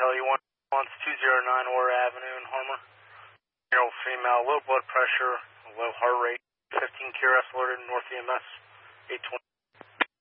Kelly 1 wants 209 Aura Avenue in Homer. Female, low blood pressure, low heart rate, 15 QRS alerted, North EMS, 820.